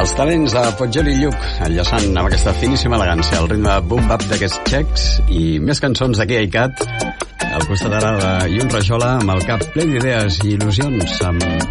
Els talents de Poggioli i Lluc enllaçant amb aquesta finíssima elegància el ritme boom-bap d'aquests txecs i més cançons d'aquí a ICAT al costat ara i un rajola amb el cap ple d'idees i il·lusions amb